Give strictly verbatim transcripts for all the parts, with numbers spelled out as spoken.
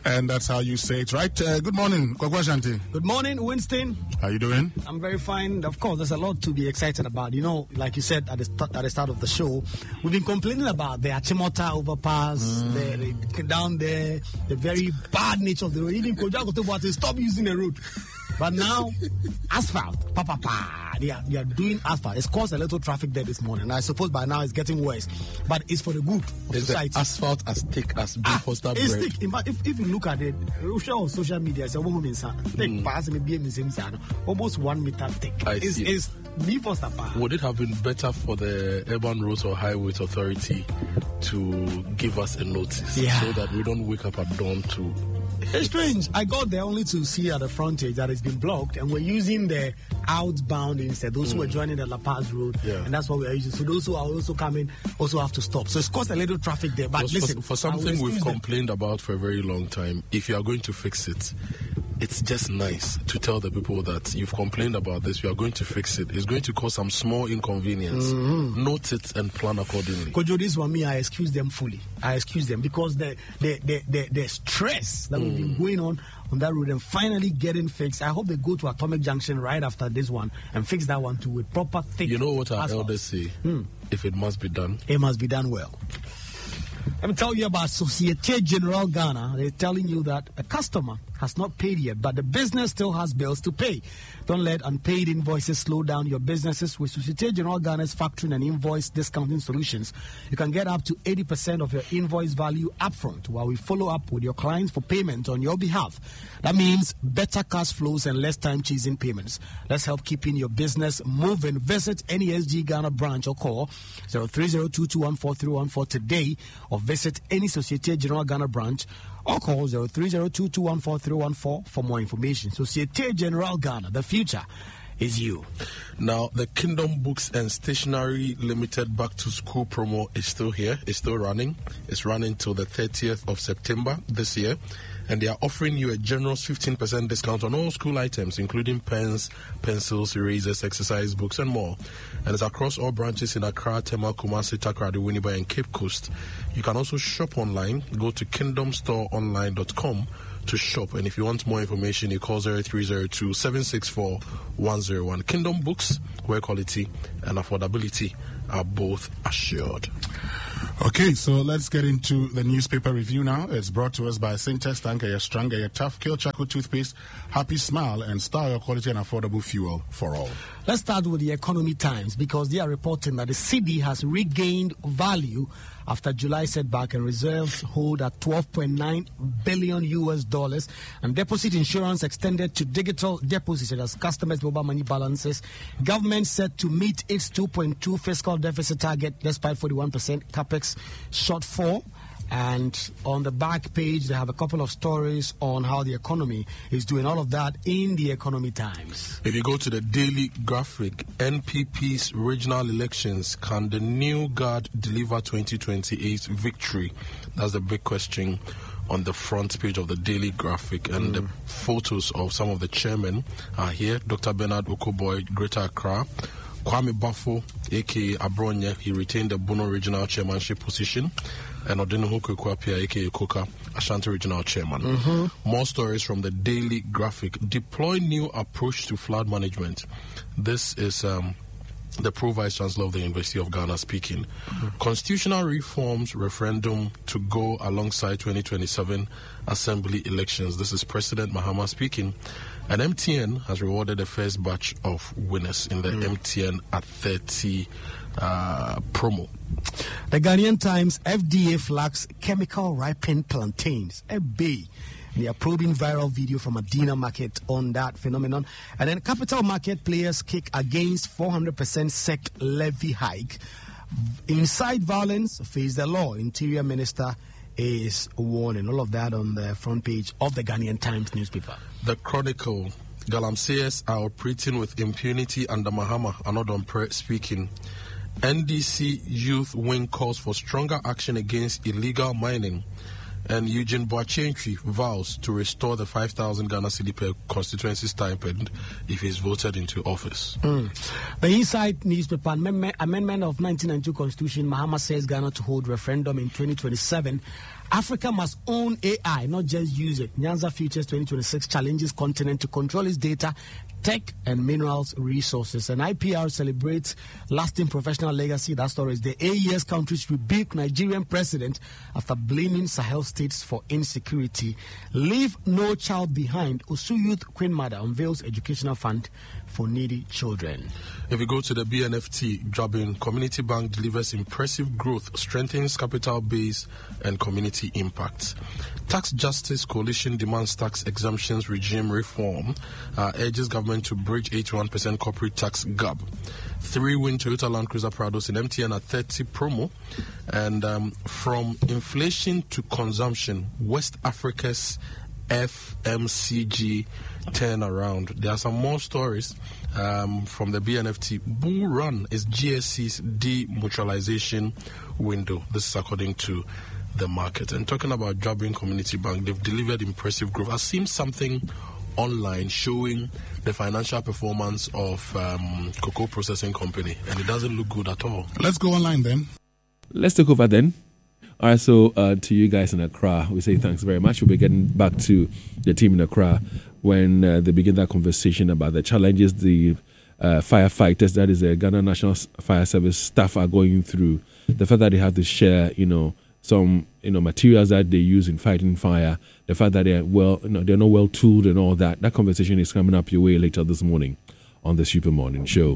And that's how you say it, right? Uh, good morning, Kwakwa Shanti. Good morning, Winston. How you doing? I'm very fine. Of course, there's a lot to be excited about. You know, like you said at the start, at the start of the show, we've been complaining about the Achimota overpass, mm. the, the down there, the very bad nature of the road. Even Kojakoto stop using the road. But now, asphalt, pa pa pa, they are, they are doing asphalt. It's caused a little traffic there this morning. I suppose by now it's getting worse. But it's for the good of is society. The asphalt as thick as beef ah, Foster it's bread? Thick. If, if you look at it, on social media, it's a woman thick, mm. almost one meter thick. I it's, see. It's beef Foster. Would it have been better for the Urban Roads or Highways Authority to give us a notice yeah. so that we don't wake up at dawn to... It's strange. I got there only to see at the frontage that it's been blocked, and we're using the outbound instead. Those mm. who are joining the La Paz Road, yeah. and that's what we're using. So those who are also coming also have to stop. So it's caused a little traffic there. But for, listen, for something we've them. complained about for a very long time, if you are going to fix it, it's just nice to tell the people that you've complained about this, you are going to fix it. It's going to cause some small inconvenience. Mm-hmm. Note it and plan accordingly. Kojo, this one, me, I excuse them fully. I excuse them because the the the the, the stress that mm. we've been going on on that road and finally getting fixed. I hope they go to Atomic Junction right after this one and fix that one too with proper thick. You know what our asphalt. elders say? Mm. If it must be done, it must be done well. Let me tell you about Societe Generale Ghana. They're telling you that a customer has not paid yet, but the business still has bills to pay. Don't let unpaid invoices slow down your businesses. With Societe Generale Ghana's factoring and invoice discounting solutions, you can get up to eighty percent of your invoice value upfront while we follow up with your clients for payment on your behalf. That means better cash flows and less time chasing payments. Let's help keeping your business moving. Visit any S G Ghana branch or call zero three zero two two one four three one four today, or visit any Societe Generale Ghana branch or call zero three zero two two one four three one four for more information. Societe Generale Ghana, the future is you. Now, the Kingdom Books and Stationery Limited Back to School promo is still here. It's still running. It's running till the thirtieth of September this year. And they are offering you a generous fifteen percent discount on all school items, including pens, pencils, erasers, exercise books, and more. And it's across all branches in Accra, Tema, Kumasi, Takoradi, Winneba, and Cape Coast. You can also shop online. Go to kingdom store online dot com to shop. And if you want more information, you call zero three zero two seven six four one zero one. Kingdom Books, where quality and affordability are both assured. Okay, so let's get into the newspaper review now. It's brought to us by Syntex, Tanker, your stronger, your tough, Kill Charcoal Toothpaste, Happy Smile, and Star Your Quality and Affordable Fuel for all. Let's start with the Economy Times because they are reporting that the C D has regained value after July setback and reserves hold at twelve point nine billion U S dollars, and deposit insurance extended to digital deposits as customers' mobile money balances. Government set to meet its two point two fiscal deficit target despite forty-one percent capex shortfall. And on the back page, they have a couple of stories on how the economy is doing. All of that in the Economy Times. If you go to the Daily Graphic, N P P's regional elections, can the new guard deliver twenty twenty-eight victory? That's the big question on the front page of the Daily Graphic. And mm. the photos of some of the chairmen are here. Doctor Bernard Okoboy, Greater Accra. Kwame Bafo, a k a. Abronya, he retained the Bono Regional Chairmanship position. And Odino Kwapia, a k a. Koka, Ashanti Regional Chairman. Mm-hmm. More stories from the Daily Graphic. Deploy new approach to flood management. This is um, the Pro Vice Chancellor of the University of Ghana speaking. Mm-hmm. Constitutional reforms referendum to go alongside twenty twenty-seven Assembly elections. This is President Mahama speaking. And M T N has rewarded the first batch of winners in the mm. M T N at thirty uh, promo. The Ghanaian Times, F D A flags chemical ripened plantains. A bay. They are probing viral video from Adina Market on that phenomenon. And then Capital Market players kick against four hundred percent S E C levy hike. Incite violence, face the law. Interior Minister is warning. All of that on the front page of the Ghanaian Times newspaper. The Chronicle. Galamseyers are operating with impunity under Mahama. Anodon speaking. N D C Youth Wing calls for stronger action against illegal mining. And Eugene Boachentry vows to restore the five thousand Ghana cedi per constituency stipend if he is voted into office. Mm. The Inside newspaper, amendment, amendment of nineteen ninety-two Constitution, Mahama says Ghana to hold referendum in twenty twenty-seven Africa must own A I, not just use it. Nyanza Futures twenty twenty-six challenges continent to control its data, tech, and minerals resources. And I P R celebrates lasting professional legacy. That story is the A E S countries rebuke Nigerian president after blaming Sahel states for insecurity. Leave no child behind. Osu Youth Queen Mother unveils educational fund for needy children. If we go to the B N F T, Jobbing, Community Bank delivers impressive growth, strengthens capital base and community impact. Tax Justice Coalition demands tax exemptions regime reform, uh, urges government to bridge eighty-one percent corporate tax gap. Three-win Toyota Land Cruiser Prados in M T N at thirty promo. And um, from inflation to consumption, West Africa's F M C G turnaround. There are some more stories um, from the B N F T. Bull Run is G S C's demutualization window. This is according to the market. And talking about Jobbing Community Bank, they've delivered impressive growth. I've seen something online showing the financial performance of um, Cocoa Processing Company, and it doesn't look good at all. Let's go online then. Let's take over then. All right, so uh, to you guys in Accra, we say thanks very much. We'll be getting back to the team in Accra when uh, they begin that conversation about the challenges the uh, firefighters, that is the Ghana National Fire Service staff, are going through. The fact that they have to share, you know, some you know materials that they use in fighting fire. The fact that they're well, you know, they're not well tooled and all that. That conversation is coming up your way later this morning on the Super Morning Show.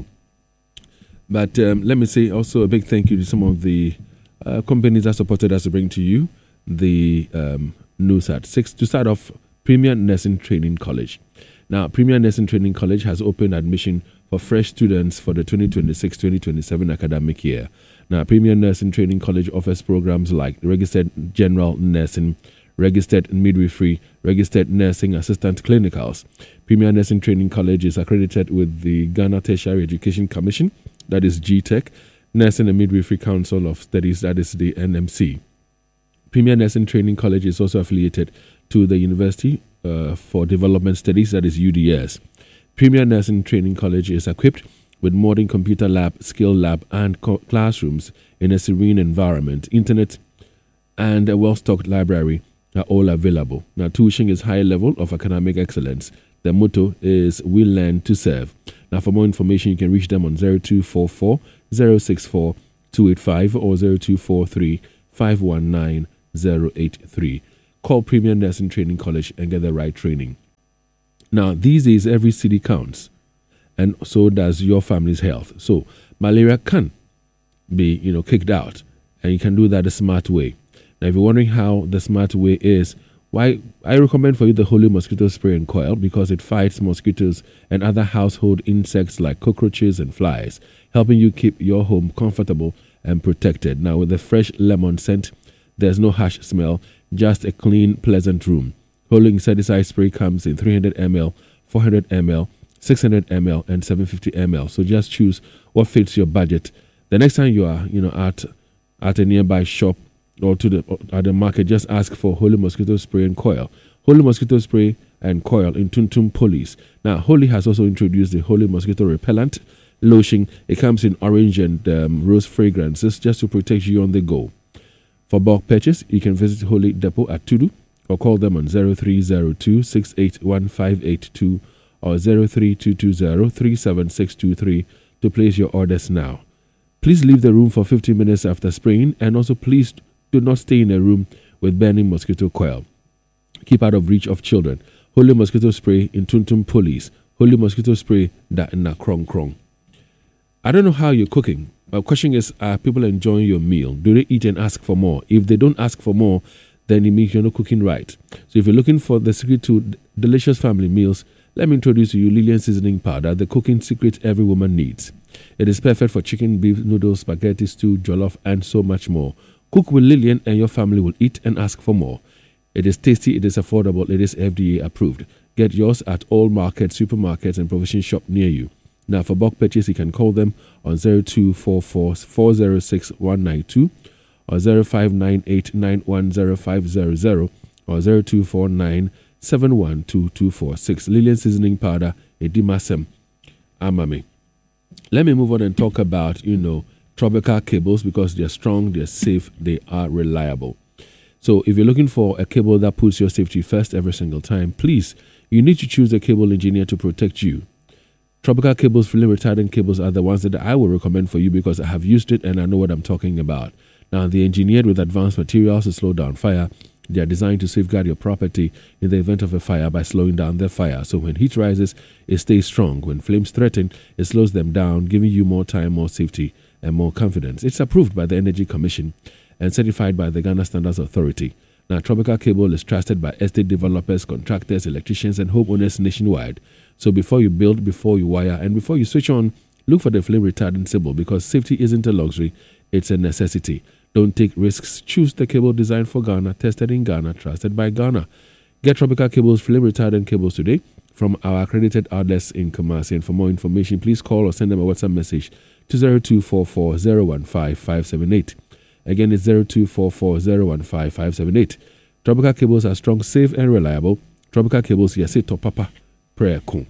But um, let me say also a big thank you to some of the Uh, companies that supported us to bring to you the um, news at six. To start off, Premier Nursing Training College. Now, Premier Nursing Training College has opened admission for fresh students for the twenty twenty-six twenty twenty-seven academic year. Now, Premier Nursing Training College offers programs like registered general nursing, registered midwifery, registered nursing assistant clinicals. Premier Nursing Training College is accredited with the Ghana Tertiary Education Commission, that is G T E C, Nursing and Midwifery Council of Studies, that is the N M C. Premier Nursing Training College is also affiliated to the University uh, for Development Studies, that is U D S. Premier Nursing Training College is equipped with modern computer lab, skill lab, and co- classrooms in a serene environment. Internet and a well-stocked library are all available. Now, tuition is high level of academic excellence. The motto is "We Learn to Serve." Now, for more information, you can reach them on zero two four four, zero six four, two eight five or zero two four three, five one nine, zero eight three. Call Premier Nursing Training College and get the right training. Now, these days, every city counts, and so does your family's health. So, malaria can be, you know, kicked out, and you can do that the smart way. Now, if you're wondering how the smart way is, why I recommend for you the Holy Mosquito Spray and Coil, because it fights mosquitoes and other household insects like cockroaches and flies, helping you keep your home comfortable and protected. Now, with the fresh lemon scent, there's no harsh smell, just a clean, pleasant room. Holy Insecticide Spray comes in three hundred milliliters, four hundred milliliters, six hundred milliliters, and seven hundred fifty milliliters. So just choose what fits your budget. The next time you are, you know, at at a nearby shop or to the or at the market, just ask for Holy Mosquito Spray and Coil. Holy Mosquito Spray and Coil in Tuntum Police. Now, Holy has also introduced the Holy Mosquito Repellent Lotion. It comes in orange and um, rose fragrances just to protect you on the go. For bulk purchase, you can visit Holy Depot at Tudu or call them on zero three zero two, six eight one, five eight two or zero three two two zero, three seven six two three to place your orders now. Please leave the room for fifteen minutes after spraying, and also please do not stay in a room with burning mosquito coil. Keep out of reach of children. Holy Mosquito Spray in Tuntum Police. Holy Mosquito Spray da na krong krong. I don't know how you're cooking. My question is, are people enjoying your meal? Do they eat and ask for more? If they don't ask for more, then it means you're not cooking right. So if you're looking for the secret to d- delicious family meals, let me introduce to you Lillian Seasoning Powder, the cooking secret every woman needs. It is perfect for chicken, beef, noodles, spaghetti, stew, jollof, and so much more. Cook with Lillian and your family will eat and ask for more. It is tasty, it is affordable, it is F D A approved. Get yours at all markets, supermarkets, and provision shop near you. Now, for bulk purchase, you can call them on zero two four four, four zero six, one nine two or zero five nine eight, nine one zero five zero zero or zero two four nine, seven one two two four six. Lillian Seasoning Powder, Edimasem Amame. Let me move on and talk about, you know, Tropical cables, because they're strong, they're safe, they are reliable. So if you're looking for a cable that puts your safety first every single time, please, you need to choose a cable engineer to protect you. Tropical Cables flame retardant cables are the ones that I will recommend for you because I have used it and I know what I'm talking about. Now, they're engineered with advanced materials to slow down fire. They are designed to safeguard your property in the event of a fire by slowing down the fire. So when heat rises, it stays strong. When flames threaten, it slows them down, giving you more time, more safety, and more confidence. It's approved by the Energy Commission and certified by the Ghana Standards Authority. Now, Tropical Cable is trusted by estate developers, contractors, electricians, and homeowners nationwide. So before you build, before you wire, and before you switch on, look for the flame retardant symbol because safety isn't a luxury, it's a necessity. Don't take risks. Choose the cable designed for Ghana, tested in Ghana, trusted by Ghana. Get Tropical Cables flame retardant cables today from our accredited outlets in Kumasi. And for more information, please call or send them a WhatsApp message to zero two four four zero one five five seven eight. Again, it's zero two four four zero one five five seven eight. Tropical Cables are strong, safe, and reliable. Tropical Cables, yes, it to Papa. Prayer Kun.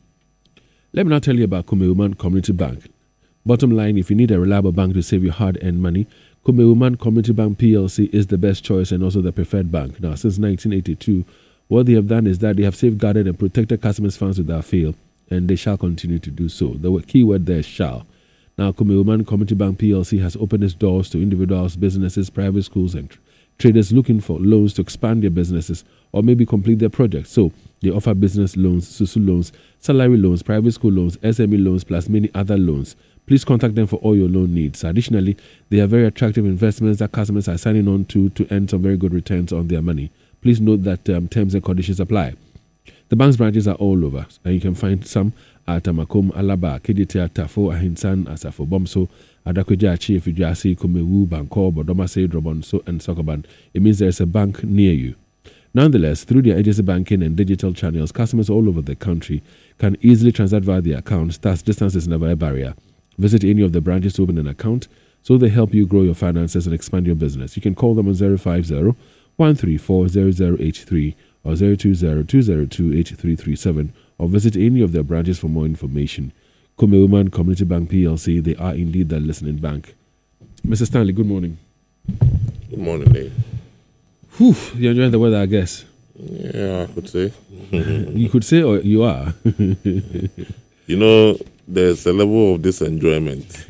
Let me now tell you about Kumeuman Community Bank. Bottom line, if you need a reliable bank to save your hard-earned money, Kumeuman Community Bank P L C is the best choice and also the preferred bank. Now, since nineteen eighty-two, what they have done is that they have safeguarded and protected customers' funds without fail, and they shall continue to do so. The key word there is shall. Now, Kumeuman Community Bank P L C has opened its doors to individuals, businesses, private schools, and tr- traders looking for loans to expand their businesses or maybe complete their projects. So, they offer business loans, Susu loans, salary loans, private school loans, S M E loans, plus many other loans. Please contact them for all your loan needs. Additionally, they have very attractive investments that customers are signing on to to earn some very good returns on their money. Please note that um, terms and conditions apply. The bank's branches are all over, and you can find some at Amakom, Alaba, Keditia, Tafo, Ahinsan, Asafo, Bomso, Adakweja, Chief, Ujasi, Kumewu, Banko, Bodomase, Drobonso, and Sokoban. It means there's a bank near you. Nonetheless, through their agency banking and digital channels, customers all over the country can easily transact via their accounts. Thus, distance is never a barrier. Visit any of the branches to open an account so they help you grow your finances and expand your business. You can call them on zero five zero, one three four, zero zero eight three or zero two zero, two zero two, eight three three seven or visit any of their branches for more information. Kumeuman Community Bank P L C, they are indeed the listening bank. Mister Stanley, good morning. Good morning, Dave. Whew, you're enjoying the weather, I guess. Yeah, I could say. You could say, or you are. You know, there's a level of this enjoyment.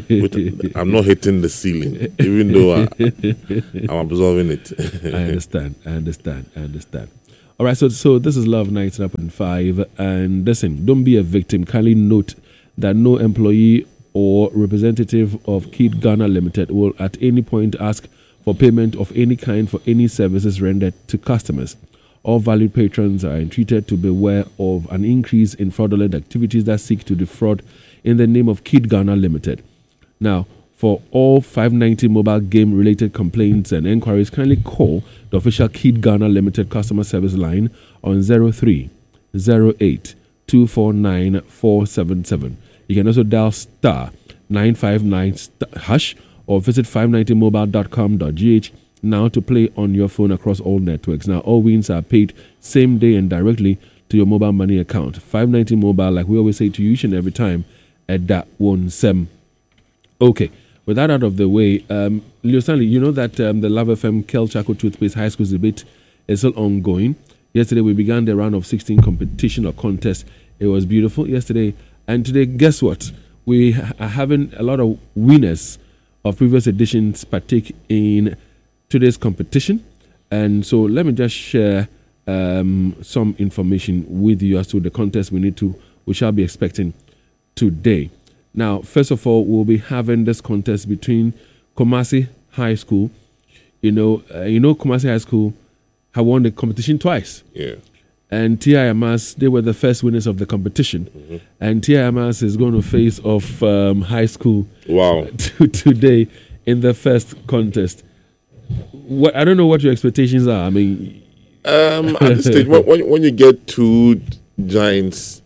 I'm not hitting the ceiling, even though I, I'm absorbing it. I understand. I understand. I understand. All right. So, so this is Love ninety-nine point five, and listen, don't be a victim. Kindly note that no employee or representative of Kid Ghana Limited will at any point ask for payment of any kind for any services rendered to customers. All valued patrons are entreated to beware of an increase in fraudulent activities that seek to defraud in the name of Kid Ghana Limited. Now, for all five ninety mobile game related complaints and enquiries, kindly call the official Kid Ghana Limited customer service line on zero three zero eight two four nine four seven seven. You can also dial star nine five nine star hash or visit five ninety mobile dot com dot g h now to play on your phone across all networks. Now, all wins are paid same day and directly to your mobile money account. five ninety mobile, like we always say to you each and every time, at that one sem. Okay, with that out of the way, um, Leo Stanley, you know that um, the Love F M Kel Chaco Toothpaste High School debate is still ongoing. Yesterday, we began the round of sixteen competition or contest. It was beautiful yesterday. And today, guess what? We ha- are having a lot of winners of previous editions partake in today's competition. And so let me just share um, some information with you as to the contest we need to, we shall be expecting today. Now, first of all, we'll be having this contest between Kumasi High School. You know, uh, you know, Kumasi High School have won the competition twice. Yeah. And T I M S, they were the first winners of the competition. Mm-hmm. And T I M S is going to face off um, High School wow. to, today in the first contest. What I don't know what your expectations are. I mean, um, at this stage, when, when you get two giants,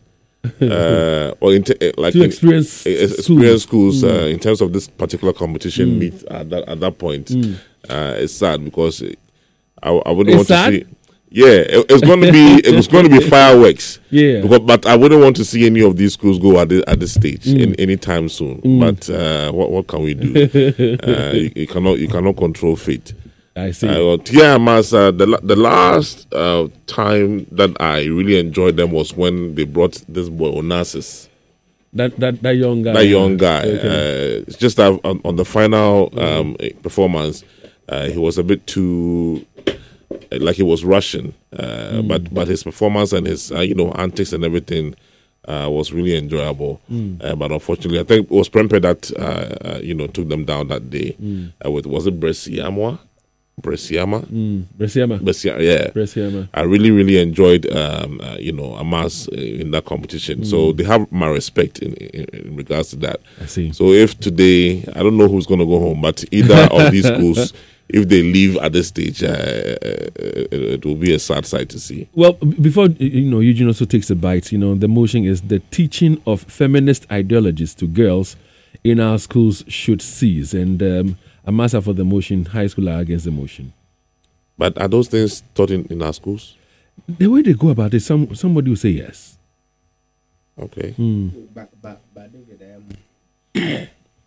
uh, or inter, like two experienced in, schools, experienced schools mm. uh, in terms of this particular competition, mm. meet at that at that point, mm. uh, it's sad because I, I wouldn't it's want sad? to see. Yeah, it, it's going to be it was going to be fireworks. Yeah, because, but I wouldn't want to see any of these schools go at this, at this stage mm. in any time soon. Mm. But uh, what what can we do? uh, you, you cannot you cannot control fate. I see. Uh, well, Tia Mas, uh, the la- the last uh, time that I really enjoyed them was when they brought this boy Onassis. That that that young guy. That young guy. Okay. Uh, it's just that on, on the final um, performance, uh, he was a bit too like he was rushing. Uh, mm. But but his performance and his uh, you know antics and everything uh, was really enjoyable. Mm. Uh, but unfortunately, I think it was Prempeh that uh, uh, you know took them down that day. Mm. Uh, with was it Bresiamwa? Bresiama? Mm. Bresiama. Bresiama, yeah. Bresiama. I really, really enjoyed, um, uh, you know, Amas in that competition. Mm. So they have my respect in, in, in regards to that. I see. So if today, I don't know who's going to go home, but either of these schools, if they leave at this stage, uh, it, it will be a sad sight to see. Well, before, you know, Eugene also takes a bite, you know, the motion is the teaching of feminist ideologies to girls in our schools should cease. And, um, a master for the motion, high school are against the motion. But are those things taught in, in our schools? The way they go about it, some somebody will say yes. Okay. Mm. But, but, but um,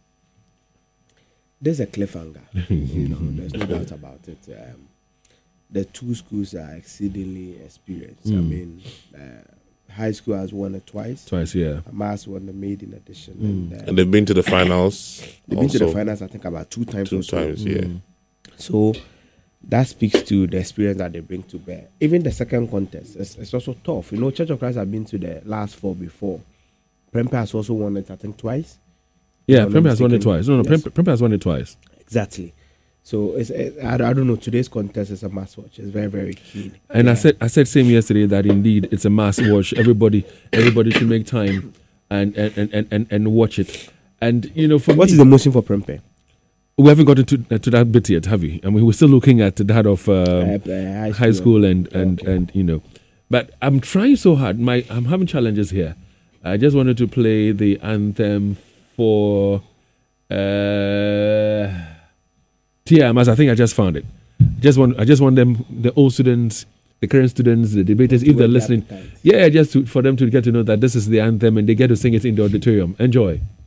there's a cliffhanger. You know, there's no doubt about it. Um, the two schools are exceedingly experienced. Mm. I mean, uh, high school has won it twice. Twice, yeah. Amas won the maiden edition. Mm. And, uh, and they've been to the finals. They've been to the finals, I think, about two times. Two or so. times, yeah. Mm. So that speaks to the experience that they bring to bear. Even the second contest, it's, it's also tough. You know, Church of Christ have been to the last four before. Prempeh has also won it, I think, twice. Yeah, Prempeh has won it twice. No, no, yes. Prempeh has won it twice. Exactly. So it's, it, I, I don't know. Today's contest is a must watch. It's very, very keen. And yeah. I said, I said same yesterday that indeed it's a must watch. Everybody, everybody should make time and and, and, and, and watch it. And you know, for what me, is the motion for Prempeh? We haven't gotten to uh, to that bit yet, have we? I mean, we're still looking at that of um, uh, uh, high, school. high school and and, okay. and you know. But I'm trying so hard. My I'm having challenges here. I just wanted to play the anthem for. Uh, T M S, I think I just found it. Just want, I just want them, the old students, the current students, the debaters, if they're listening, yeah, just to, for them to get to know that this is the anthem and they get to sing it in the auditorium. Enjoy.